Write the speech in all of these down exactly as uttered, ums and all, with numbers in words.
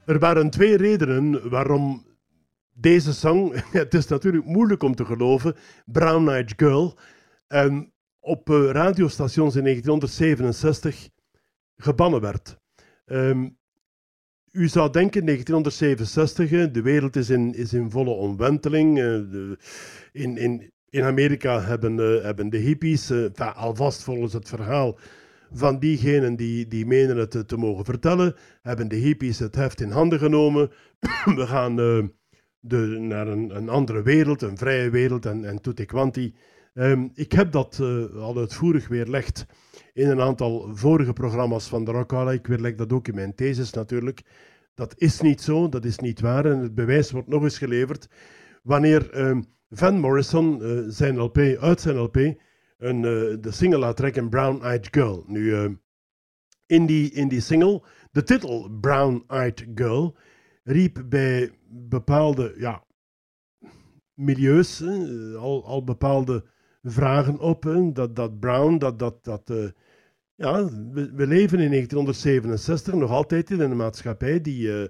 Er waren twee redenen waarom deze song, het is natuurlijk moeilijk om te geloven, Brown Eyed Girl, en op uh, radiostations in negentienhonderdzevenenzestig gebannen werd. Um, u zou denken, negentienhonderdzevenenzestig, de wereld is in, is in volle omwenteling. Uh, de, in, in, in Amerika hebben, uh, hebben de hippies, uh, enfin, alvast volgens het verhaal van diegenen die, die menen het te, te mogen vertellen, hebben de hippies het heft in handen genomen. We gaan uh, de, naar een, een andere wereld, een vrije wereld en, en tutti quanti. Um, ik heb dat uh, al uitvoerig weerlegd in een aantal vorige programma's van de Rockalla. Ik weerleg dat ook in mijn thesis natuurlijk. Dat is niet zo, dat is niet waar. En het bewijs wordt nog eens geleverd wanneer um, Van Morrison uh, zijn L P, uit zijn L P een, uh, de single laat trekken Brown Eyed Girl. Nu, uh, in, die, in die single, de titel Brown Eyed Girl riep bij bepaalde ja, milieus uh, al, al bepaalde vragen op. Hè. Dat, dat Brown, dat... dat, dat uh, ja, we, we leven in negentienhonderdzevenenzestig nog altijd in een maatschappij die uh,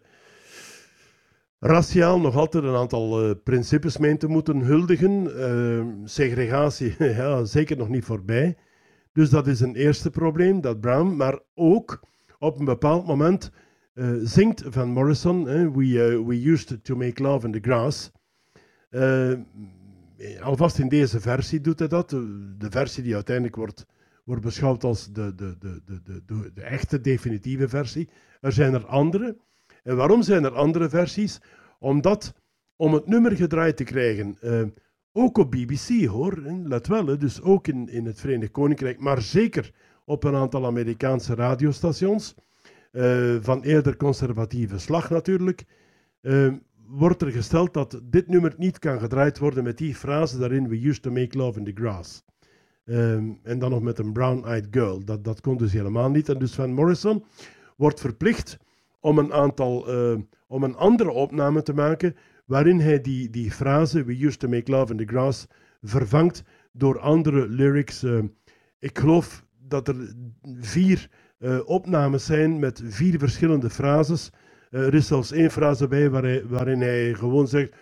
raciaal nog altijd een aantal uh, principes meent te moeten huldigen. Uh, segregatie, ja, zeker nog niet voorbij. Dus dat is een eerste probleem, dat Brown. Maar ook op een bepaald moment uh, zingt Van Morrison, eh, we, uh, we used to make love in the grass. Uh, alvast in deze versie doet hij dat. De versie die uiteindelijk wordt, wordt beschouwd als de, de, de, de, de, de, de echte definitieve versie. Er zijn er andere. En waarom zijn er andere versies? Omdat, om het nummer gedraaid te krijgen, uh, ook op B B C hoor, let wel, hè, dus ook in, in het Verenigd Koninkrijk, maar zeker op een aantal Amerikaanse radiostations, uh, van eerder conservatieve slag natuurlijk, uh, wordt er gesteld dat dit nummer niet kan gedraaid worden met die frase daarin, we used to make love in the grass. Um, en dan nog met een brown-eyed girl. Dat, dat kon dus helemaal niet. En dus Van Morrison wordt verplicht om een aantal, uh, om een andere opname te maken, waarin hij die, die frase, we used to make love in the grass, vervangt door andere lyrics. Uh, ik geloof dat er vier uh, opnames zijn met vier verschillende frases. Uh, er is zelfs één frase bij waar hij, waarin hij gewoon zegt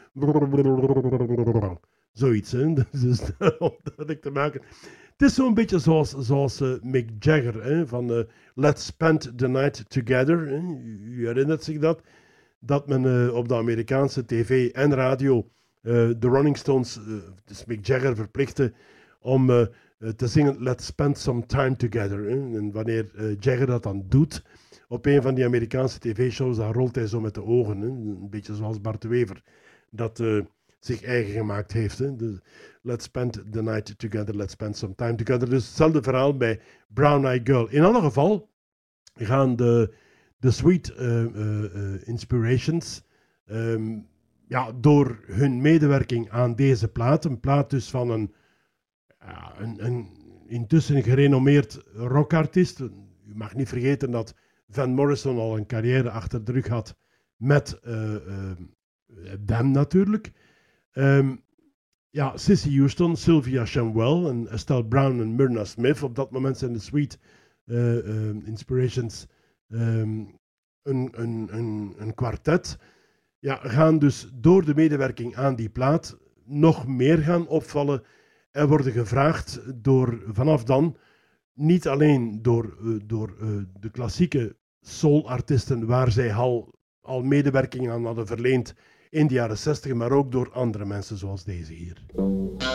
zoiets, hè. Dus om dat te maken. Het is zo'n beetje zoals, zoals uh, Mick Jagger, hè, van uh, Let's Spend the Night Together. Hè. U, u herinnert zich dat? Dat men uh, op de Amerikaanse tv en radio uh, de Rolling Stones, uh, dus Mick Jagger, verplichtte om uh, uh, te zingen Let's Spend Some Time Together. Hè. En wanneer uh, Jagger dat dan doet op een van die Amerikaanse tv-shows, dan rolt hij zo met de ogen. Hè. Een beetje zoals Bart de Wever dat uh, zich eigen gemaakt heeft. Hè. Dus, let's spend the night together, let's spend some time together. Dus hetzelfde verhaal bij Brown Eyed Girl. In alle geval gaan de, de Sweet uh, uh, uh, Inspirations um, ja, door hun medewerking aan deze plaat, een plaat dus van een, ja, een, een intussen gerenommeerd rockartiest. U mag niet vergeten dat Van Morrison al een carrière achter de rug had met uh, uh, Them natuurlijk. Um, ja, Cissy Houston, Sylvia Shamwell en Estelle Brown en Myrna Smith. Op dat moment zijn de Sweet uh, uh, Inspirations um, een, een, een, een kwartet. Ja, gaan dus door de medewerking aan die plaat nog meer gaan opvallen en worden gevraagd door vanaf dan niet alleen door, uh, door uh, de klassieke soul-artiesten waar zij al, al medewerking aan hadden verleend in de jaren zestig, maar ook door andere mensen zoals deze hier.